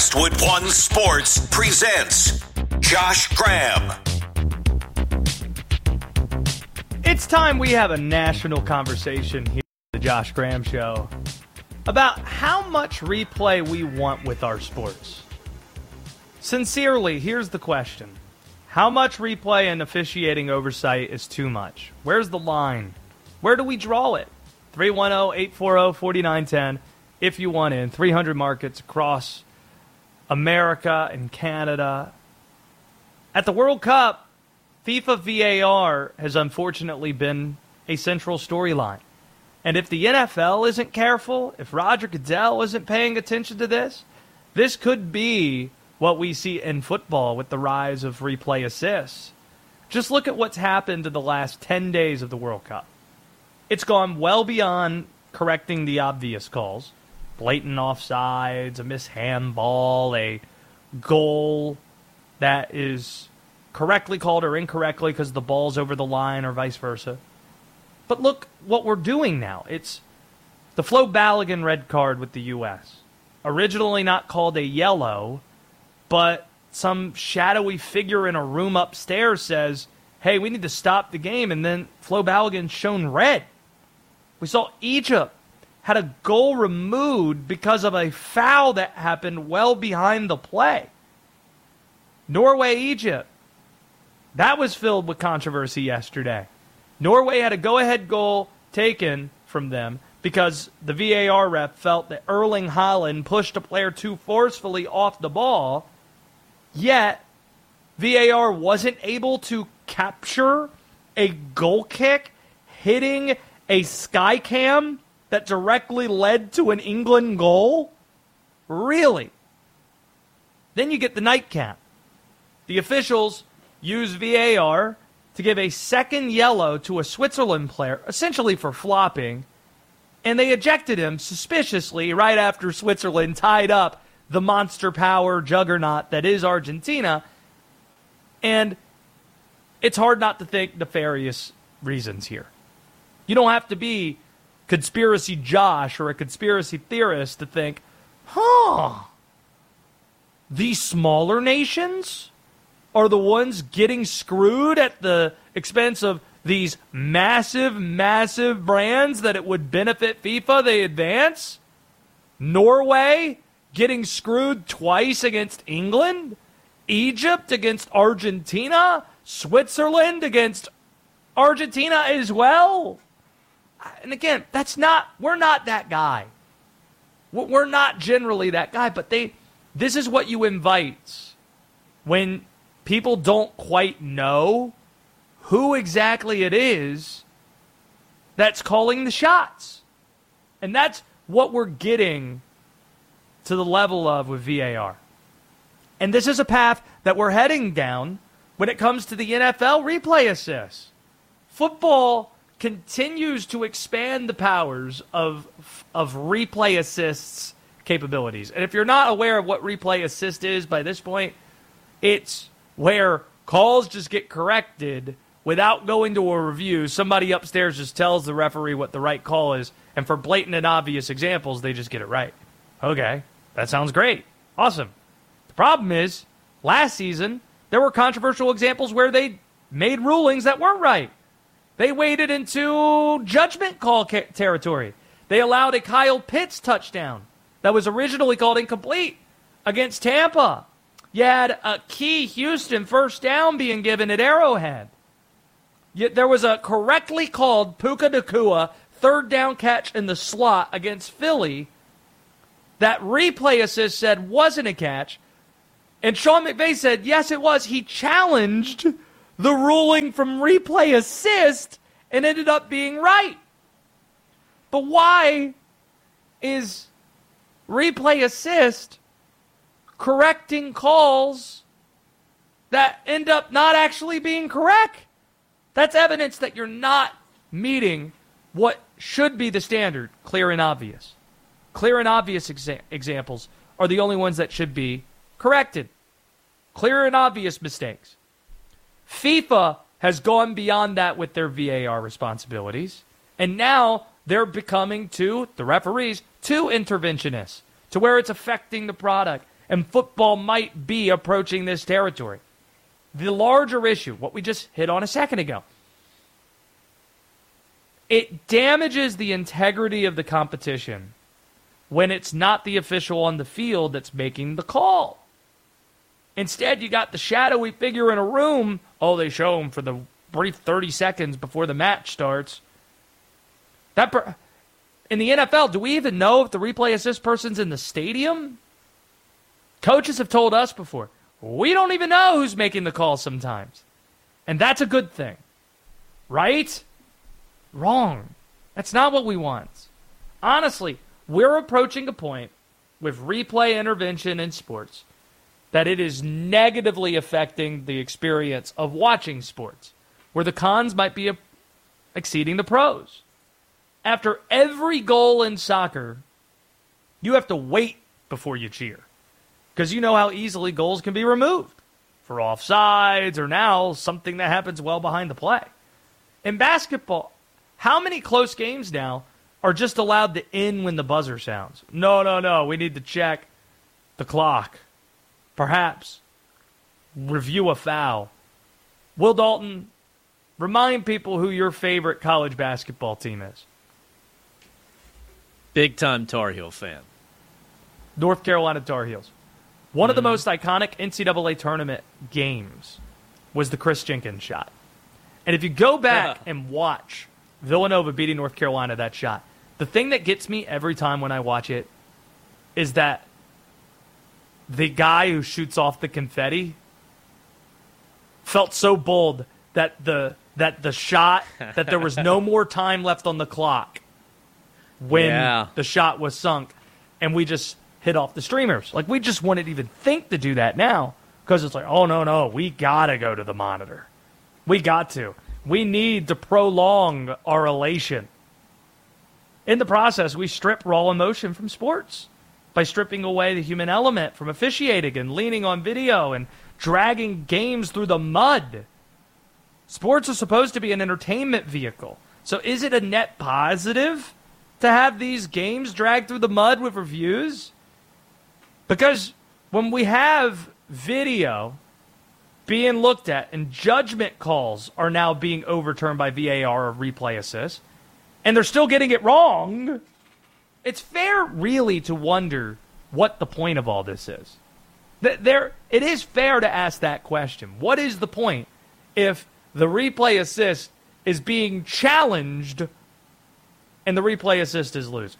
Westwood One Sports presents Josh Graham. It's time we have a national conversation here at the Josh Graham Show about how much replay we want with our sports. Sincerely, here's the question. How much replay and officiating oversight is too much? Where's the line? Where do we draw it? 310-840-4910 if you want in. 300 markets across America and Canada. At the World Cup, FIFA VAR has unfortunately been a central storyline. And if the NFL isn't careful, if Roger Goodell isn't paying attention to this, this could be what we see in football with the rise of replay assists. Just look at what's happened in the last 10 days of the World Cup. It's gone well beyond correcting the obvious calls. Blatant offsides, a missed handball, a goal that is correctly called or incorrectly because the ball's over the line or vice versa. But look what we're doing now. It's the Flo Balogun red card with the U.S. Originally not called a yellow, but some shadowy figure in a room upstairs says, hey, we need to stop the game, and then Flo Balogun shown red. We saw Egypt had a goal removed because of a foul that happened well behind the play. Norway-Egypt. That was filled with controversy yesterday. Norway had a go-ahead goal taken from them because the VAR ref felt that Erling Haaland pushed a player too forcefully off the ball, yet VAR wasn't able to capture a goal kick hitting a sky cam that directly led to an England goal? Really? Then you get the nightcap. The officials use VAR to give a second yellow to a Switzerland player, essentially for flopping, and they ejected him suspiciously right after Switzerland tied up the monster power juggernaut that is Argentina. And it's hard not to think nefarious reasons here. You don't have to be Conspiracy Josh or a conspiracy theorist to think, these smaller nations are the ones getting screwed at the expense of these massive, massive brands that it would benefit FIFA they advance? Norway getting screwed twice against England? Egypt against Argentina? Switzerland against Argentina as well? And again, we're not that guy. We're not generally that guy, but this is what you invite when people don't quite know who exactly it is that's calling the shots. And that's what we're getting to the level of with VAR. And this is a path that we're heading down when it comes to the NFL replay assists. Football continues to expand the powers of replay assists capabilities. And if you're not aware of what replay assist is by this point, it's where calls just get corrected without going to a review. Somebody upstairs just tells the referee what the right call is, and for blatant and obvious examples, they just get it right. Okay, that sounds great. Awesome. The problem is, last season, there were controversial examples where they made rulings that weren't right. They waded into judgment call territory. They allowed a Kyle Pitts touchdown that was originally called incomplete against Tampa. You had a key Houston first down being given at Arrowhead. Yet there was a correctly called Puka Nacua third down catch in the slot against Philly that replay assist said wasn't a catch. And Sean McVay said, yes, it was. He challenged the ruling from replay assist and ended up being right. But why is replay assist correcting calls that end up not actually being correct? That's evidence that you're not meeting what should be the standard, clear and obvious. Clear and obvious examples are the only ones that should be corrected. Clear and obvious mistakes. FIFA has gone beyond that with their VAR responsibilities, and now they're becoming, the referees, too interventionists, to where it's affecting the product. and football might be approaching this territory. The larger issue, what we just hit on a second ago, it damages the integrity of the competition when it's not the official on the field that's making the call. Instead, you got the shadowy figure in a room. Oh, they show him for the brief 30 seconds before the match starts. In the NFL, do we even know if the replay assist person's in the stadium? Coaches have told us before, we don't even know who's making the call sometimes. And that's a good thing. Right? Wrong. That's not what we want. Honestly, we're approaching a point with replay intervention in sports that it is negatively affecting the experience of watching sports, where the cons might be exceeding the pros. After every goal in soccer, you have to wait before you cheer, because you know how easily goals can be removed for offsides or now something that happens well behind the play. In basketball, how many close games now are just allowed to end when the buzzer sounds? No, we need to check the clock. Perhaps review a foul. Will Dalton, remind people who your favorite college basketball team is. Big-time Tar Heel fan. North Carolina Tar Heels. One of the most iconic NCAA tournament games was the Chris Jenkins shot. And if you go back and watch Villanova beating North Carolina that shot, the thing that gets me every time when I watch it is that the guy who shoots off the confetti felt so bold that the shot, that there was no more time left on the clock when the shot was sunk, and we just hit off the streamers. Like, we just wouldn't even think to do that now, because it's like, oh, no, we got to go to the monitor. We got to. We need to prolong our elation. In the process, we strip raw emotion from sports by stripping away the human element from officiating and leaning on video and dragging games through the mud. Sports are supposed to be an entertainment vehicle. So is it a net positive to have these games dragged through the mud with reviews? Because when we have video being looked at and judgment calls are now being overturned by VAR or replay assist, and they're still getting it wrong, it's fair really to wonder what the point of all this is. It is fair to ask that question. What is the point if the replay assist is being challenged and the replay assist is losing?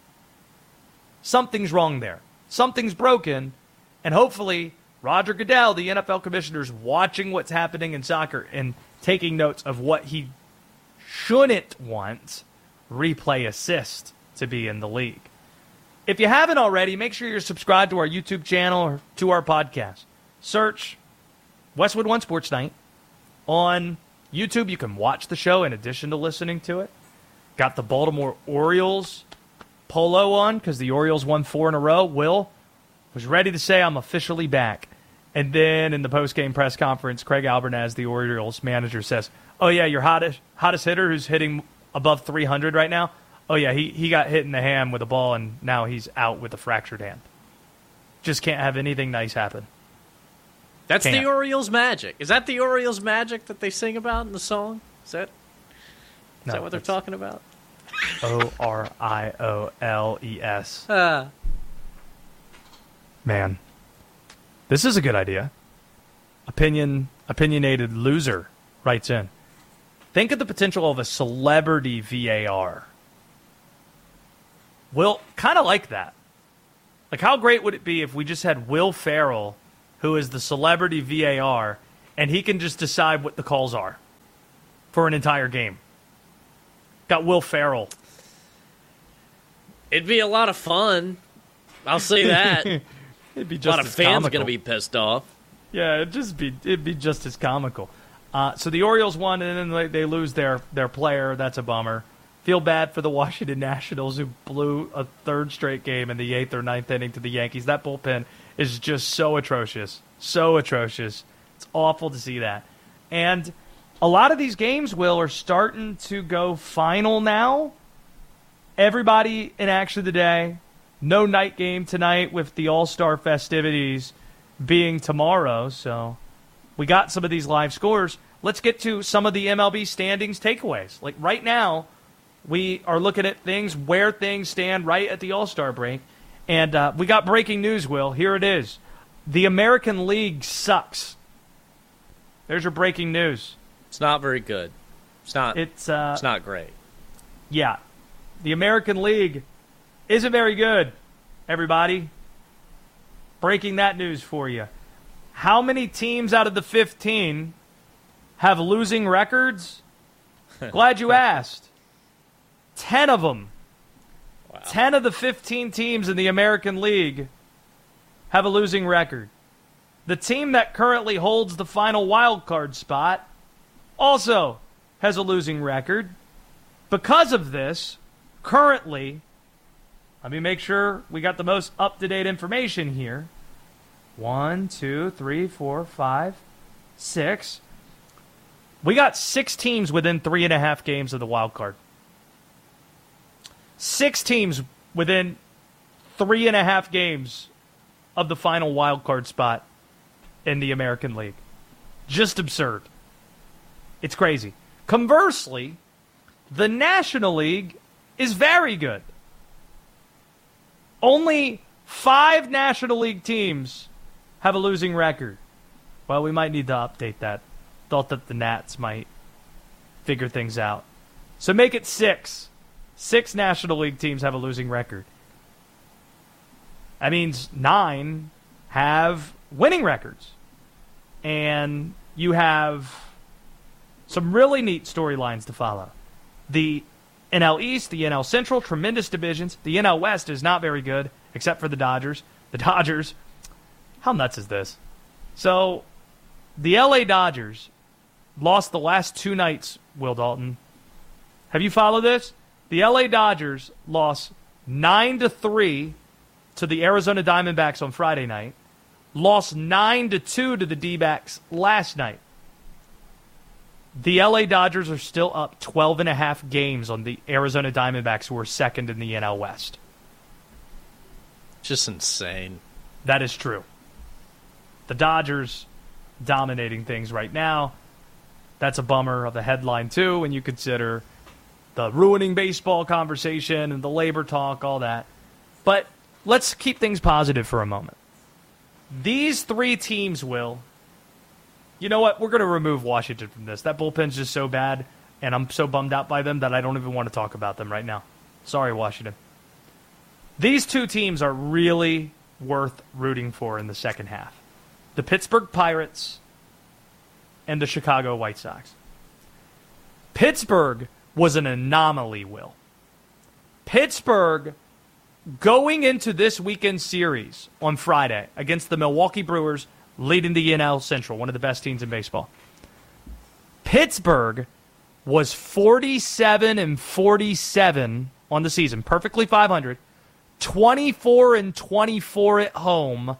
Something's wrong there. Something's broken, and hopefully Roger Goodell, the NFL commissioner, is watching what's happening in soccer and taking notes of what he shouldn't want replay assist to be in the league. If you haven't already, make sure you're subscribed to our YouTube channel or to our podcast. Search Westwood One Sports Night. On YouTube, you can watch the show in addition to listening to it. Got the Baltimore Orioles polo on because the Orioles won 4 in a row. Will was ready to say, I'm officially back. And then in the post-game press conference, Craig Albernaz, the Orioles manager, says, oh, yeah, your hottest hitter who's hitting above 300 right now, oh, yeah, he got hit in the hand with a ball, and now he's out with a fractured hand. Just can't have anything nice happen. That's the Orioles magic. Is that the Orioles magic that they sing about in the song? Is that what they're talking about? Orioles. Man, this is a good idea. Opinionated loser writes in. Think of the potential of a celebrity VAR. Will, kind of like that. Like, how great would it be if we just had Will Ferrell, who is the celebrity VAR, and he can just decide what the calls are for an entire game? Got Will Ferrell. It'd be a lot of fun. I'll say that. It'd be just a lot of fans going to be pissed off. Yeah, it'd be just as comical. So the Orioles won, and then they lose their player. That's a bummer. Feel bad for the Washington Nationals, who blew a third straight game in the 8th or 9th inning to the Yankees. That bullpen is just so atrocious. So atrocious. It's awful to see that. And a lot of these games, Will, are starting to go final now. Everybody in action today no night game tonight with the All-Star festivities being tomorrow. So we got some of these live scores. Let's get to some of the MLB standings takeaways. Like right now, we are looking at things, where things stand right at the All-Star break. And we got breaking news, Will. Here it is. The American League sucks. There's your breaking news. It's not very good. It's not great. Yeah. The American League isn't very good, everybody. Breaking that news for you. How many teams out of the 15 have losing records? Glad you asked. 10 of them. Wow. 10 of the 15 teams in the American League have a losing record. The team that currently holds the final wild card spot also has a losing record. Because of this, currently, let me make sure we got the most up-to-date information here. 1, 2, 3, 4, 5, 6. We got 6 teams within 3.5 games of the wild card. 6 teams within 3.5 games of the final wild card spot in the American League. Just absurd. It's crazy. Conversely, the National League is very good. Only 5 National League teams have a losing record. Well, we might need to update that. Thought that the Nats might figure things out. So make it 6. 6 National League teams have a losing record. That means 9 have winning records. And you have some really neat storylines to follow. The NL East, the NL Central, tremendous divisions. The NL West is not very good, except for the Dodgers. The Dodgers, how nuts is this? So, the LA Dodgers lost the last 2 nights, Will Dalton. Have you followed this? The LA Dodgers lost 9-3 to the Arizona Diamondbacks on Friday night. Lost 9-2 to the D-backs last night. The LA Dodgers are still up 12.5 games on the Arizona Diamondbacks, who are second in the NL West. Just insane. That is true. The Dodgers dominating things right now. That's a bummer of the headline, too, when you consider the ruining baseball conversation and the labor talk, all that. But let's keep things positive for a moment. These 3 teams, Will, you know what? We're going to remove Washington from this. That bullpen's just so bad, and I'm so bummed out by them that I don't even want to talk about them right now. Sorry, Washington. These 2 teams are really worth rooting for in the second half. The Pittsburgh Pirates and the Chicago White Sox. Pittsburgh was an anomaly, Will. Pittsburgh, going into this weekend series on Friday against the Milwaukee Brewers, leading the NL Central, one of the best teams in baseball. Pittsburgh was 47-47 on the season, perfectly 500, 24-24 at home,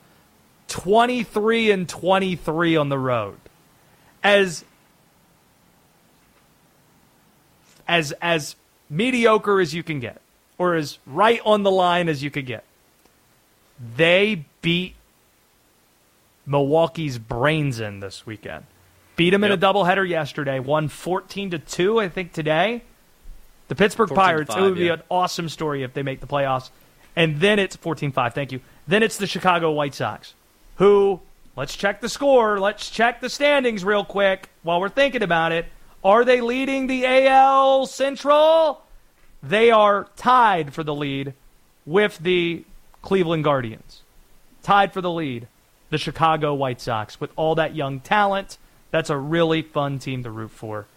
23-23 on the road. As mediocre as you can get, or as right on the line as you could get. They beat Milwaukee's brains in this weekend. Beat them in a doubleheader yesterday. Won 14-2, I think, today. The Pittsburgh Pirates, it would be an awesome story if they make the playoffs. And then it's 14-5, thank you. Then it's the Chicago White Sox, who, let's check the score. Let's check the standings real quick while we're thinking about it. Are they leading the AL Central? They are tied for the lead with the Cleveland Guardians. Tied for the lead, the Chicago White Sox. With all that young talent, that's a really fun team to root for